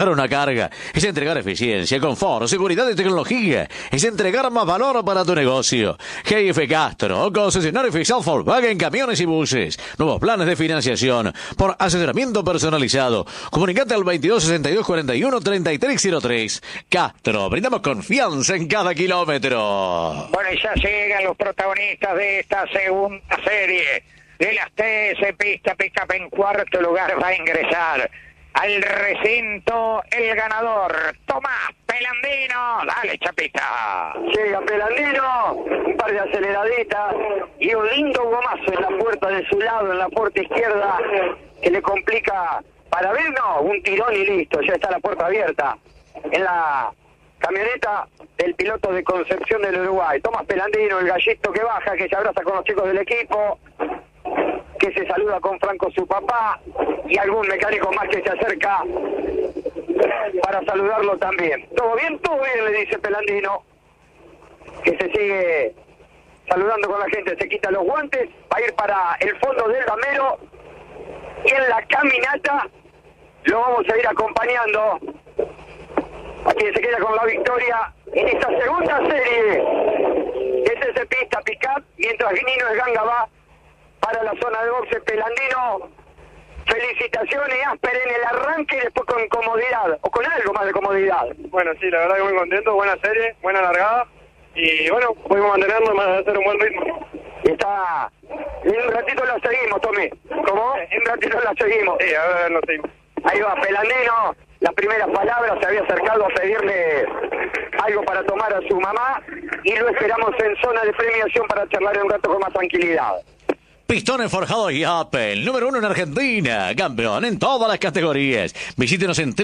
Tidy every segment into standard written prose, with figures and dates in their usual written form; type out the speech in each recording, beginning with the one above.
una carga, es entregar eficiencia, confort, seguridad y tecnología, es entregar más valor para tu negocio. GF Castro, concesionario oficial Volkswagen Camiones y Buses. Nuevos planes de financiación por asesoramiento personalizado. Comunicate al 22 62 41 3303. Castro, brindamos confianza en cada kilómetro. Bueno, y ya llegan los protagonistas de esta segunda serie de las TS Pista Pickup. En cuarto lugar va a ingresar al recinto el ganador, Tomás Pelandino. Dale, Chapita. Llega Pelandino, un par de aceleraditas y un lindo gomazo en la puerta de su lado, en la puerta izquierda, que le complica para ver, no, un tirón y listo, ya está la puerta abierta. En la camioneta del piloto de Concepción del Uruguay, Tomás Pelandino, el gallito que baja, que se abraza con los chicos del equipo, que se saluda con Franco su papá, y algún mecánico más que se acerca para saludarlo también. ¿Todo bien? Todo bien, le dice Pelandino, que se sigue saludando con la gente, se quita los guantes, va a ir para el fondo del damero, y en la caminata lo vamos a ir acompañando a quien se queda con la victoria en esta segunda serie de TC Pista Pickup, mientras Nino Esganga va para la zona de boxe. Pelandino, felicitaciones, áspera en el arranque y después con comodidad, o con algo más de comodidad. Bueno, sí, la verdad que muy contento, buena serie, buena largada, y bueno, pudimos mantenernos, más de hacer un buen ritmo. Está, en un ratito la seguimos, Tommy. ¿Cómo? En un ratito la seguimos. Sí, a ver, nos seguimos. Ahí va Pelandino, las primeras palabras, se había acercado a pedirle algo para tomar a su mamá, y lo esperamos en zona de premiación para charlar un rato con más tranquilidad. Pistones forjados y Apple, número 1 en Argentina, campeón en todas las categorías. Visítenos en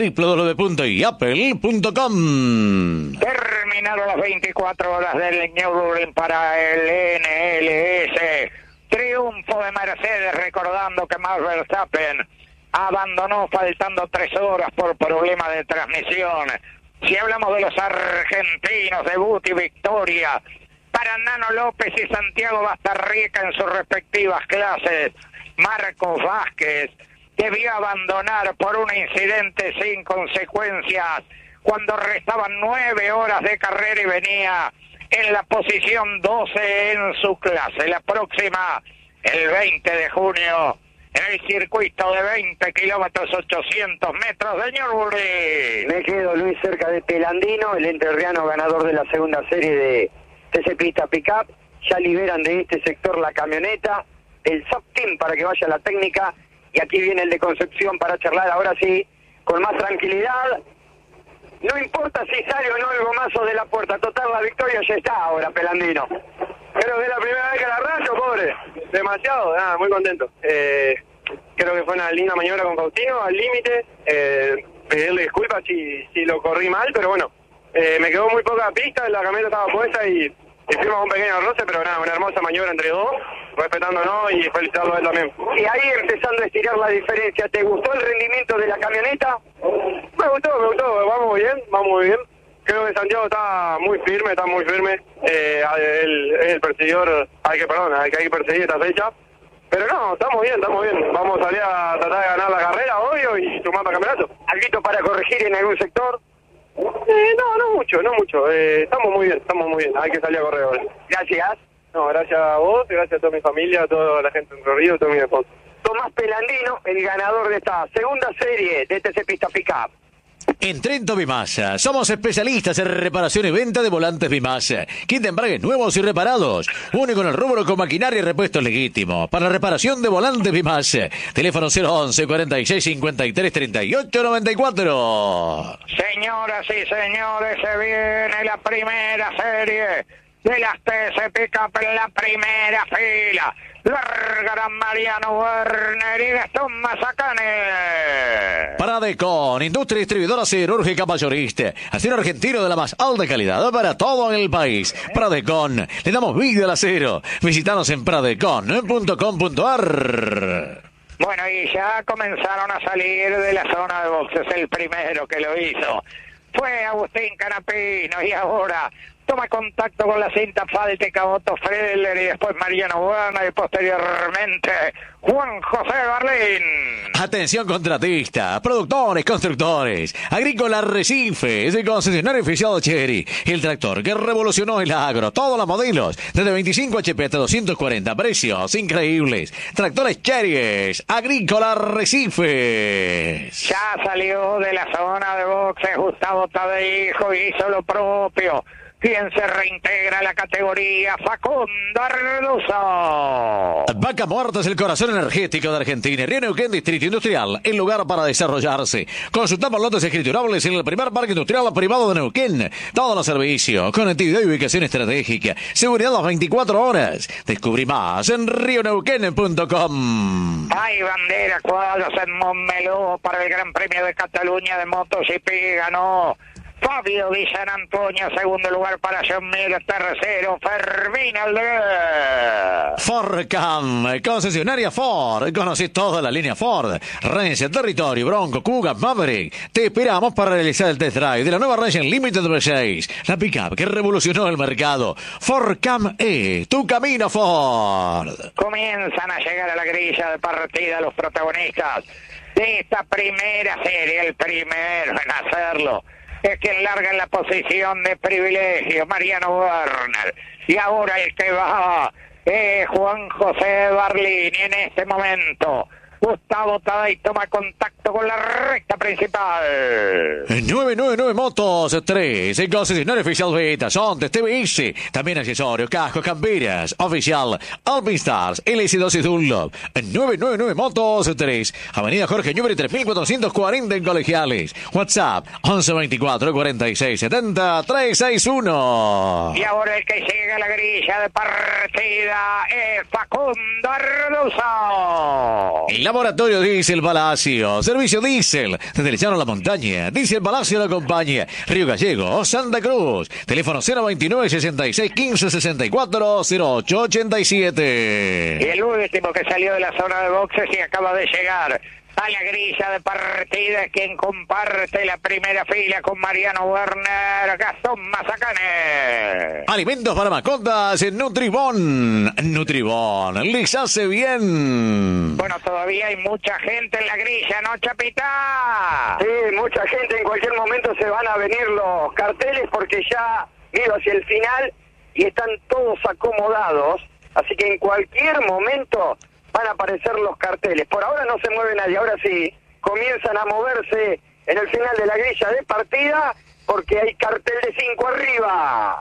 www.yapel.com. Terminaron las 24 horas del Nürburgring para el NLS. Triunfo de Mercedes, recordando que Max Verstappen abandonó faltando 3 horas por problemas de transmisión. Si hablamos de los argentinos, debut y victoria para Nano López y Santiago Bastarrica en sus respectivas clases. Marcos Vázquez debió abandonar por un incidente sin consecuencias cuando restaban 9 horas de carrera y venía en la posición 12 en su clase. La próxima, el 20 de junio, en el circuito de 20 kilómetros, 800 metros de Nürburgring. Me quedo, Luis, cerca de Pelandino, el entrerriano ganador de la segunda serie de TC Pista Pickup. Ya liberan de este sector la camioneta, el sub-team para que vaya a la técnica, y aquí viene el de Concepción para charlar ahora sí, con más tranquilidad. No importa si sale o no el gomazo de la puerta, total, la victoria ya está ahora, Pelandino. Creo que es la primera vez que la arranco, pobre. Demasiado, nada, muy contento. Creo que fue una linda maniobra con Faustino, al límite. Pedirle disculpas si lo corrí mal, pero bueno, me quedó muy poca pista, la camioneta estaba puesta y fuimos un pequeño roce, pero nada, una hermosa maniobra entre dos, respetándonos y felicitarlo a él también. Y ahí empezando a estirar la diferencia, ¿te gustó el rendimiento de la camioneta? Me gustó, vamos muy bien. Creo que Santiago está muy firme. Él es el perseguidor al que hay que perseguir esta fecha. Pero no, estamos bien. Vamos a salir a tratar de ganar la carrera, obvio, y sumar para el campeonato. ¿Algo para corregir en algún sector? No mucho. Estamos muy bien. Hay que salir a correr ahora. Gracias. No, gracias a vos, gracias a toda mi familia, a toda la gente de Entre Ríos, a todo mi esposo. Tomás Pelandino, el ganador de esta segunda serie de TC Pista Pickup. En Trento Bimasa, somos especialistas en reparación y venta de volantes Bimasa. Kit de embragues nuevos y reparados. Único en el rubro con maquinaria y repuestos legítimos. Para la reparación de volantes Bimasa. Teléfono 011 46 53 38 94. Señoras y señores, se viene la primera serie de las TC Pickup en la primera fila. Largarán Mariano Werner y Gastón Mazacane. Pradecon, industria distribuidora siderúrgica mayorista. Acero argentino de la más alta calidad para todo el país. Pradecon, le damos vida al acero. Visítanos en pradecon.com.ar. Bueno, y ya comenzaron a salir de la zona de boxes. El primero que lo hizo fue Agustín Canapino, y ahora toma contacto con la cinta asfáltica Otto Friedler y después Mariano Werner y posteriormente Juan José Barlín. Atención contratistas, productores, constructores, Agrícola Arrecifes, el concesionario oficial Chery, el tractor que revolucionó el agro, todos los modelos, desde 25 HP hasta 240, precios increíbles. Tractores Chery, Agrícola Arrecifes. Ya salió de la zona de boxe Gustavo Tadeijo y hizo lo propio. Quien se reintegra a la categoría, Facundo Arduzo. Vaca Muerta es el corazón energético de Argentina. Río Neuquén, Distrito Industrial, el lugar para desarrollarse. Consultamos lotes escriturables en el primer parque industrial privado de Neuquén. Todos los servicios, conectividad y ubicación estratégica. Seguridad las 24 horas. Descubrí más en rioneuquén.com. Hay bandera cuadros en Montmeló para el Gran Premio de Cataluña de MotoGP. Ganó Fabio Di San Antonio, segundo lugar para John Mir, tercero Fermín Aldeguer. Fordcam, concesionaria Ford. Conocí toda la línea Ford. Ranger, Territorio, Bronco, Kuga, Maverick. Te esperamos para realizar el test drive de la nueva Ranger Limited V6. La pickup que revolucionó el mercado. Fordcam E, tu camino Ford. Comienzan a llegar a la grilla de partida los protagonistas de esta primera serie. El primero en hacerlo es quien larga en la posición de privilegio, Mariano Werner. Y ahora el que va es Juan José Barlín. Y en este momento Gustavo Taday toma contacto con la recta principal. 999 Motos 3, el concesionario oficial Beta, Sontes, TBS, también accesorios, cascos, camperas, oficial, Alpinstars, LS2 y Dunlop. 999 Motos 3, Avenida Jorge Newbery 3440 en Colegiales. WhatsApp 1124 46 70 361. Y ahora el que llega a la grilla de partida es Facundo Arduzo. Laboratorio Diesel Palacio, servicio diésel, desde el llano a la montaña, Diesel Palacio lo acompaña, Río Gallego, Santa Cruz, teléfono 029 66 15 64 08 87. Y el último que salió de la zona de boxes y acaba de llegar a la grilla de partida es quien comparte la primera fila con Mariano Werner, Gastón Mazacane. Alimentos para mascotas en Nutribón. Nutribón, les hace bien. Bueno, todavía hay mucha gente en la grilla, ¿no, Chapita? Sí, mucha gente. En cualquier momento se van a venir los carteles porque ya miro hacia el final y están todos acomodados. Así que en cualquier momento van a aparecer los carteles. Por ahora no se mueve nadie. Ahora sí, comienzan a moverse en el final de la grilla de partida porque hay cartel de 5 arriba.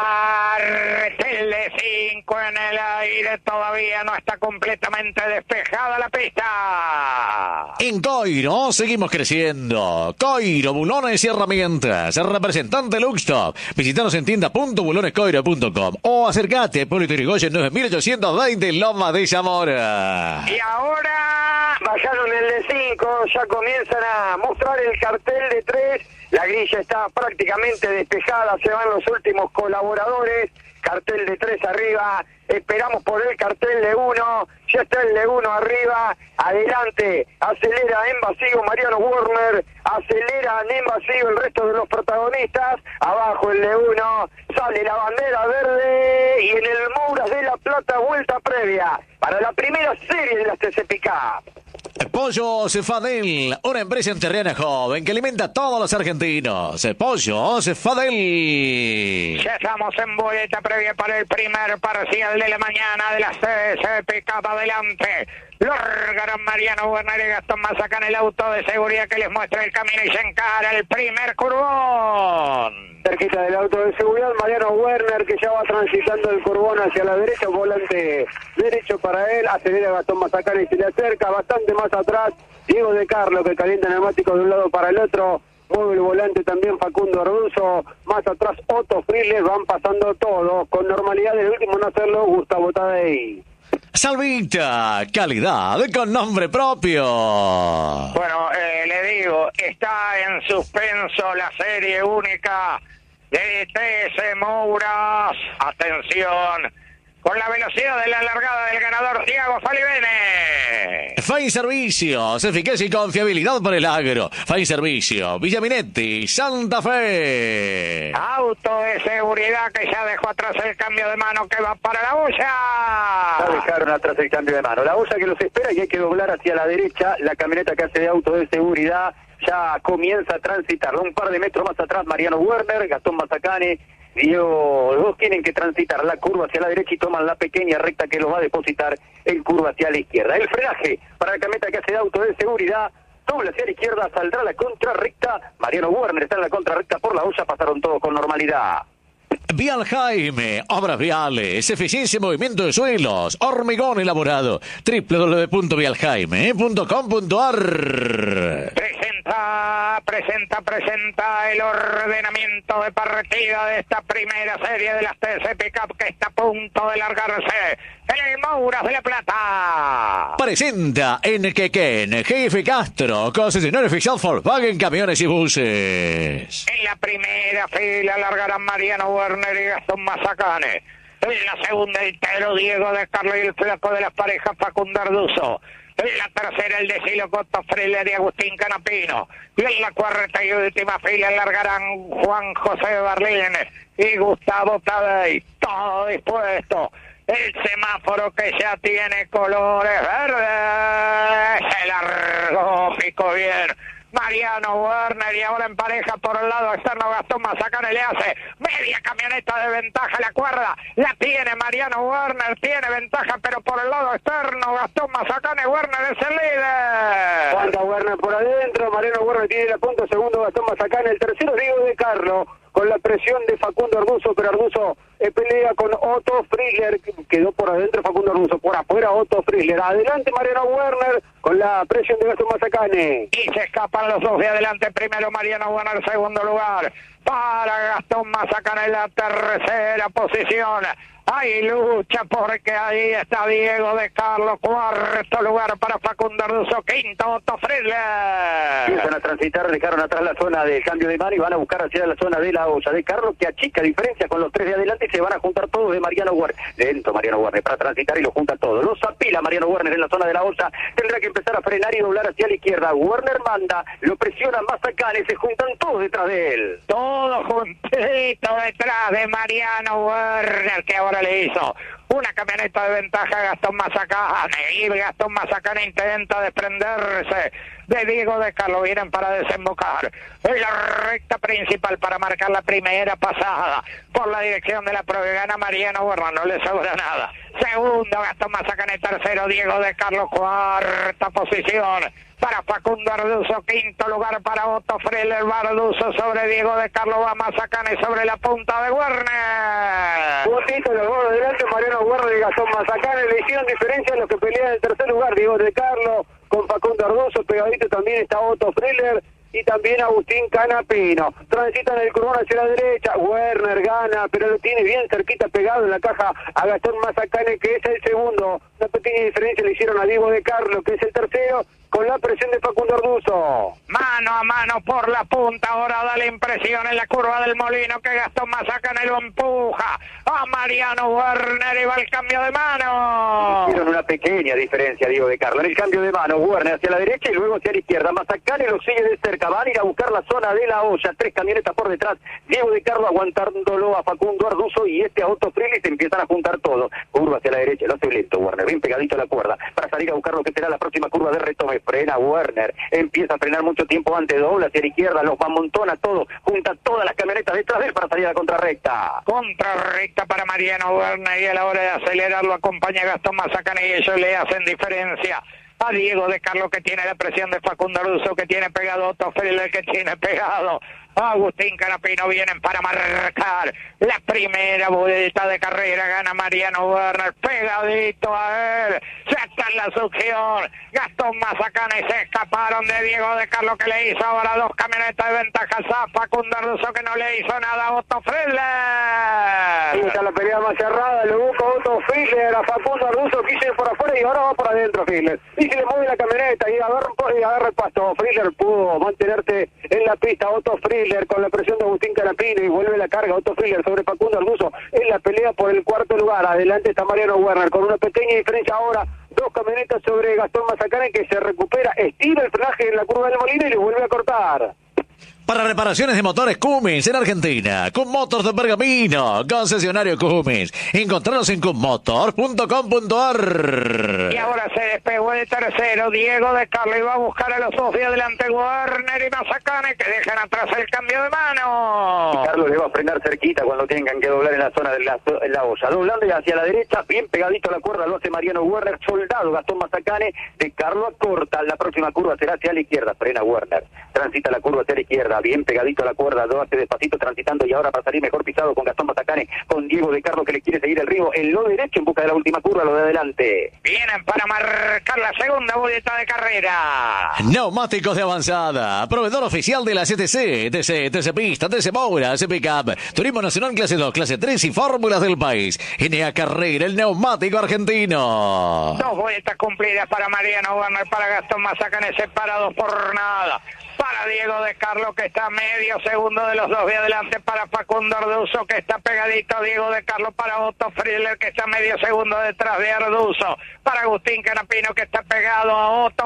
Cartel de 5 en el aire, todavía no está completamente despejada la pista. En Coiro seguimos creciendo. Coiro, bulones y herramientas. Representante Luxtop. Visítanos en tienda.bulonescoiro.com o acércate a Hipólito Yrigoyen 9820 Loma de Zamora. Y ahora bajaron el de 5, ya comienzan a mostrar el cartel de 3. La grilla está prácticamente despejada, se van los últimos colaboradores. Cartel de 3 arriba, esperamos por el cartel de 1, ya está el de 1 arriba, adelante, acelera en vacío Mariano Werner, aceleran en vacío el resto de los protagonistas, abajo el de 1, sale la bandera verde y en el Mouras de la Plata vuelta previa para la primera serie de las TC Cup. Pollo Cefadel, una empresa enterrana joven que alimenta a todos los argentinos. Pollo Cefadel. ya estamos en boleta previa para el primer parcial de la mañana de las TC Cup. Adelante, largarán Mariano Werner y Gastón Mazacane, el auto de seguridad que les muestra el camino y se encara el primer curvón. Cerquita del auto de seguridad, Mariano Werner, que ya va transitando el curbón hacia la derecha, volante derecho para él, acelera Gastón Mazacane y se le acerca bastante más atrás, Diego de Carlo, que calienta neumáticos de un lado para el otro, mueve el volante también Facundo Arduzo, más atrás Otto Friles, van pasando todos, con normalidad el último en hacerlo, Gustavo Taday. Salvita, calidad con nombre propio. Bueno, le digo, está en suspenso la serie única de TC Mouras. Atención, con la velocidad de la largada del ganador Thiago Falivene. Fine Servicios, eficacia y confiabilidad para el agro. Fine Servicio, Villaminetti, Santa Fe. Auto de seguridad que ya dejó atrás el cambio de mano que va para la olla. Ya dejaron atrás el cambio de mano. La olla que los espera y hay que doblar hacia la derecha. La camioneta que hace de auto de seguridad ya comienza a transitar. Un par de metros más atrás, Mariano Werner, Gastón Mazacane. Los dos tienen que transitar la curva hacia la derecha y toman la pequeña recta que los va a depositar en curva hacia la izquierda. El frenaje para la camioneta que hace de auto de seguridad. Doble hacia la izquierda, saldrá la contrarrecta. Mariano Werner está en la contrarrecta por la olla, pasaron todos con normalidad. Vial Jaime, obras viales, eficiencia en movimiento de suelos, hormigón elaborado, www.vialjaime.com.ar. Presenta el ordenamiento de partida de esta primera serie de las TC Pickup que está a punto de largarse en el Mouras de la Plata. Presenta en Quequén, Jefe Castro, concesionario oficial Volkswagen Camiones y Buses. En la primera fila largarán Mariano Werner y Gastón Mazacane. En la segunda el Tero Diego de Carlos y el flaco de las parejas Facundo Arduzo. En la tercera el de Coto Freire y Agustín Canapino. Y en la cuarta y última fila largarán Juan José Barlín y Gustavo Tadei. Todo dispuesto. El semáforo que ya tiene colores verdes. Se largó, picó bien Mariano Werner y ahora en pareja por el lado externo Gastón Mazacane le hace media camioneta de ventaja, la cuerda la tiene Mariano Werner, tiene ventaja pero por el lado externo Gastón Mazacane, Werner es el líder. Falta Werner por adentro, Mariano Werner tiene la punta, segundo Gastón Mazacane, el tercero Diego de Carlo con la presión de Facundo Arduzo, pero Arduzo pelea con Otto Friedler, quedó por adentro Facundo Arduzo, por afuera Otto Friedler, adelante Mariano Werner con la presión de Gastón Mazacane. Y se escapan los dos de adelante, primero Mariano Werner, segundo lugar para Gastón Mazacane en la tercera posición. Hay lucha porque ahí está Diego de Carlos, cuarto lugar para Facundo Arduzo, quinto Otto Friedler. Empiezan a transitar, dejaron atrás la zona del cambio de mano y van a buscar hacia la zona de la olla de Carlos, que achica diferencia con los tres de adelante y se van a juntar todos de Mariano Werner. Lento Mariano Werner para transitar y lo junta todo. Los apila Mariano Werner en la zona de la olla, tendrá que empezar a frenar y doblar hacia la izquierda. Werner manda, lo presiona Mazacane, se juntan todos detrás de él. Todo juntito detrás de Mariano Werner, que ahora le hizo una camioneta de ventaja a Gastón Mazacane y Gastón Mazacane intenta desprenderse de Diego de Carlos. Vienen para desembocar en la recta principal para marcar la primera pasada por la dirección de la prueba. Gana Mariano Werner, no le sobra nada. Segundo Gastón Mazacane, tercero Diego de Carlos, cuarta posición para Facundo Arduzo, quinto lugar para Otto Freire. Arduzo sobre Diego de Carlos, va Mazacane sobre la punta de Werner. Botito los dos adelante, Mariano Werner y Gastón Mazacane le hicieron diferencia en los que pelean en el tercer lugar, Diego de Carlos con Facundo Arduzo, pegadito también está Otto Freire y también Agustín Canapino. Transitan el curvón hacia la derecha, Werner gana, pero lo tiene bien cerquita pegado en la caja a Gastón Mazacane, que es el segundo. Una pequeña diferencia le hicieron a Diego de Carlos, que es el tercero, con la presión de Facundo Arduzo. Mano a mano por la punta, ahora da la impresión en la curva del Molino que Gastón Mazacane lo empuja a Mariano Werner y va el cambio de mano. Hicieron una pequeña diferencia Diego de Carlos. En el cambio de mano, Werner hacia la derecha y luego hacia la izquierda. Mazacane lo sigue de cerca, van a ir a buscar la zona de la olla, tres camionetas por detrás. Diego de Carlos aguantándolo a Facundo Arduzo y a Otto Freire, se empiezan a juntar todos. Curva hacia la derecha, lo hace lento Werner, bien pegadito a la cuerda, para salir a buscar lo que será la próxima curva de retome. Frena Werner, empieza a frenar mucho tiempo antes, dobla hacia la izquierda, los amontona todo, junta todas las camionetas detrás de él para salir a la contrarrecta. Contrarrecta para Mariano Werner y a la hora de acelerar lo acompaña Gastón Mazacane y ellos le hacen diferencia a Diego de Carlos, que tiene la presión de Facundo Arduzo, que tiene pegado Otto Freire, que tiene pegado Agustín Canapino. Vienen para marcar la primera vuelta de carrera. Gana Mariano Werner, pegadito a él, se está en la succión. Gastón Mazacane, se escaparon de Diego de Carlos, que le hizo ahora dos camionetas de ventaja a Facundo Arduzo, que no le hizo nada a Otto Freire. Ahí está la pelea más cerrada, lo busca Otto Freire a Facundo Arduzo, quiso ir por afuera y ahora va por adentro Freire. Y se le mueve la camioneta y agarra el pasto. Freire pudo mantenerse en la pista Otto Friedler con la presión de Agustín Canapino y vuelve la carga Otto Friedler sobre Facundo Arduzo en la pelea por el cuarto lugar. Adelante está Mariano Werner con una pequeña diferencia ahora, 2 camionetas sobre Gastón Mazacane, que se recupera, estira el frenaje en la curva del Molino y le vuelve a cortar. Para reparaciones de motores Cummins en Argentina, con Motors de Pergamino, concesionario Cummins. Encontraros en cummotor.com.ar. Y ahora se despegó el tercero, Diego de Carlo, y va a buscar a los dos de adelante Werner y Mazacane, que dejan atrás el cambio de mano. Carlos le va a frenar cerquita cuando tengan que doblar en la zona de la olla. Doblando y hacia la derecha, bien pegadito a la cuerda, lo hace Mariano Werner, soldado Gastón Mazacane, de Carlo corta. La próxima curva será hacia la izquierda, frena Werner, transita la curva hacia la izquierda, bien pegadito a la cuerda, lo hace despacito transitando y ahora para salir mejor pisado con Gastón Mazacane, con Diego de Carlo que le quiere seguir el ritmo en lo derecho en busca de la última curva, lo de adelante. Vienen para marcar la segunda vuelta de carrera. Neumáticos de avanzada, proveedor oficial de la CTC, TC Pista, TC Moura, TC Pickup, Turismo Nacional Clase 2, Clase 3 y fórmulas del país. NA Carrera, el neumático argentino. 2 vueltas cumplidas para Mariano Werner, para Gastón Mazacane, separados por nada. Para Diego de Carlo, que está medio segundo de los dos de adelante, para Facundo Arduzo, que está pegadito a Diego de Carlo, para Otto Friedler, que está medio segundo detrás de Arduzo, para Agustín Canapino, que está pegado a Otto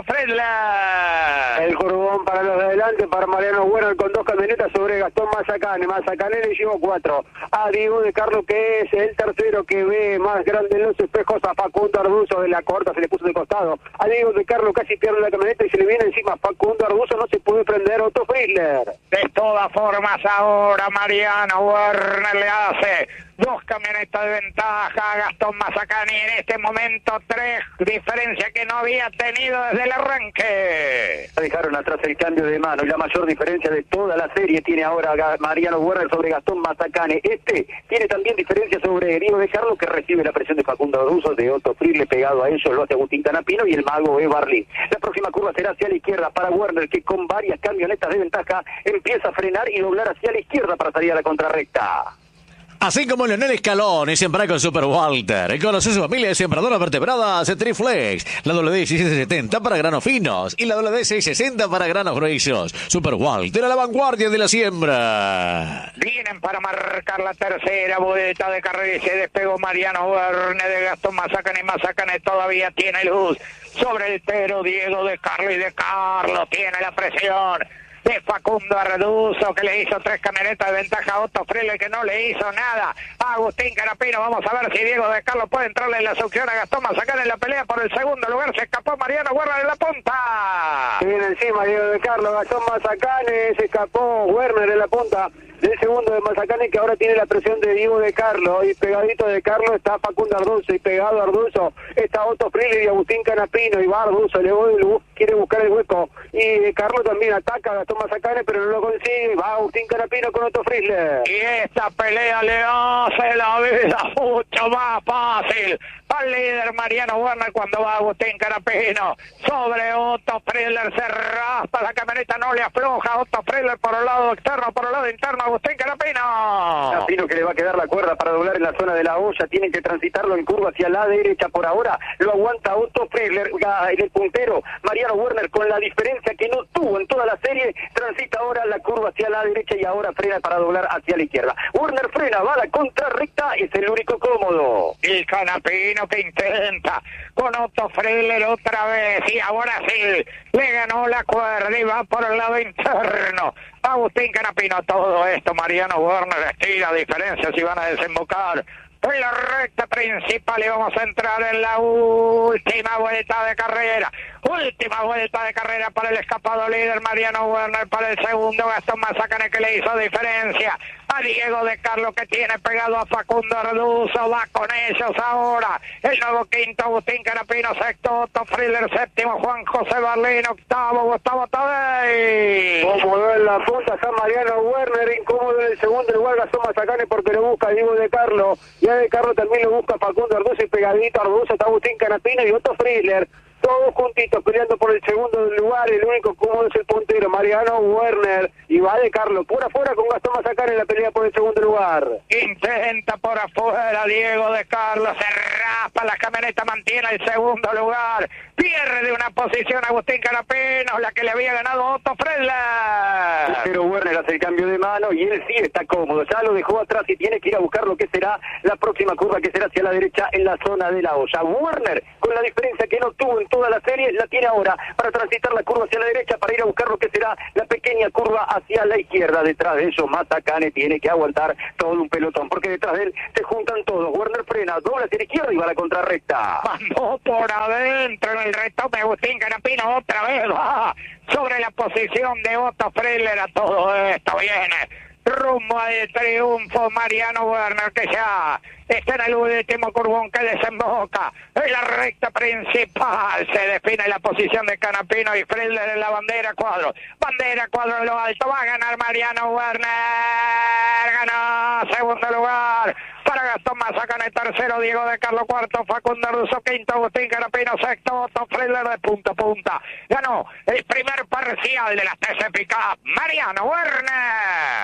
Friedler. El curvón para los de adelante, para Mariano Werner con 2 camionetas sobre Gastón Mazacane. Mazacane le llevó 4 a Diego de Carlo, que es el tercero, que ve más grande en los espejos a Facundo Arduzo. De la corta se le puso de costado a Diego de Carlo, casi pierde la camioneta y se le viene encima Facundo Arduzo, no se puede prender Otto Friedler. De todas formas, ahora Mariano Werner le hace 2 camionetas de ventaja a Gastón Mazacane, en este momento 3, diferencia que no había tenido desde el arranque. Dejaron atrás el cambio de mano y la mayor diferencia de toda la serie tiene ahora Mariano Werner sobre Gastón Mazacane. Este tiene también diferencia sobre Diego de Carlo, que recibe la presión de Facundo Arduzo, de Otto Friedler pegado a ellos, lo hace Agustín Canapino y el mago Barley. La próxima curva será hacia la izquierda para Werner, que con varias camionetas de ventaja empieza a frenar y doblar hacia la izquierda para salir a la contrarrecta. Así como Leonel Scaloni siembra con Super Walter, conoce su familia de sembradoras vertebradas Triflex, la WD-670 para granos finos y la WD-660 para granos gruesos. Super Walter a la vanguardia de la siembra. Vienen para marcar la tercera vuelta de carrera y se despegó Mariano Werner de Gastón Mazacane. Mazacane todavía tiene luz sobre el pero Diego de Carlo, y de Carlo tiene la presión de Facundo Arduzo, que le hizo 3 camionetas de ventaja a Otto Friedler, que no le hizo nada a Agustín Canapino. Vamos a ver si Diego de Carlo puede entrarle en la succión a Gastón Mazacane en la pelea por el segundo lugar. Se escapó Mariano Werner en la punta. Se viene encima Diego de Carlo, Gastón Mazacane, se escapó Werner en la punta del segundo de Mazacane, que ahora tiene la presión de Diego de Carlo, y pegadito de Carlo está Facundo Arduzo, y pegado a Arduzo está Otto Friedler y Agustín Canapino, y va Arduzo, quiere buscar el hueco, y de Carlo también ataca a Gastón Mazacane, pero no lo consigue, va Agustín Canapino con Otto Friedler. Y esta pelea le hace la vida mucho más fácil al líder Mariano Werner cuando va Agustín Canapino sobre Otto Friedler. Se raspa la camioneta, no le afloja Otto Friedler por el lado externo, por el lado interno Agustín Canapino. Canapino, que le va a quedar la cuerda para doblar en la zona de la olla, tienen que transitarlo en curva hacia la derecha por ahora, lo aguanta Otto Friedler, el puntero Mariano Werner, con la diferencia que no tuvo en toda la serie, transita ahora la curva hacia la derecha y ahora frena para doblar hacia la izquierda. Werner frena, va a la contrarrecta, es el único cómodo. El Canapino que intenta con Otto Friedler otra vez, y ahora sí le ganó la cuerda y va por el lado interno Agustín Canapino. Todo esto Mariano Werner estira diferencias y van a desembocar en la recta principal y vamos a entrar en la última vuelta de carrera. Última vuelta de carrera para el escapado líder Mariano Werner, para el segundo Gastón Mazacane, que le hizo diferencia a Diego de Carlo, que tiene pegado a Facundo Arduzo. Va con ellos ahora el nuevo quinto Agustín Canapino, sexto Otto Friedler, séptimo Juan José Barlín, octavo Gustavo Tadei. Cómodo en la punta está Mariano Werner, incómodo en el segundo lugar Gastón Mazacane, porque lo busca Diego de Carlo, y a de Carlo también lo busca Facundo Arduzo, y pegadito a Arduzo está Agustín Canapino y Otto Friedler, todos juntitos peleando por el segundo lugar. El único cómodo es el puntero Mariano Werner, y va de Carlo por afuera con Gastón Mazacane en la pelea por el segundo lugar. Intenta por afuera Diego de Carlo, se raspa la camioneta, mantiene el segundo lugar, pierde una posición Agustín Canapino, la que le había ganado Otto Friedler. Pero Werner hace el cambio de mano y él sí está cómodo. Ya lo dejó atrás y tiene que ir a buscar lo que será la próxima curva, que será hacia la derecha en la zona de la olla. Werner, con la diferencia que no tuvo en toda la serie, la tiene ahora para transitar la curva hacia la derecha, para ir a buscar lo que será la pequeña curva hacia la izquierda. Detrás de ellos, Mazacane tiene que aguantar todo un pelotón, porque detrás de él se juntan todos. Werner frena, dobla hacia la izquierda y va a la contrarrecta. Mandó por adentro en el retome Agustín Canapino, otra vez va sobre la posición de Otto Friedler. A todo esto viene rumbo al triunfo Mariano Werner, que ya está en el último curvón que desemboca en la recta principal. Se define la posición de Canapino y Friedler en la bandera cuadro. Bandera cuadro en lo alto. Va a ganar Mariano Werner. Ganó segundo lugar para Gastón Mazacane, tercero Diego de Carlo, cuarto Facundo Russo, quinto Agustín Canapino, sexto Otto Friedler. De punta a punta ganó el primer parcial de las TC Pickup Mariano Werner.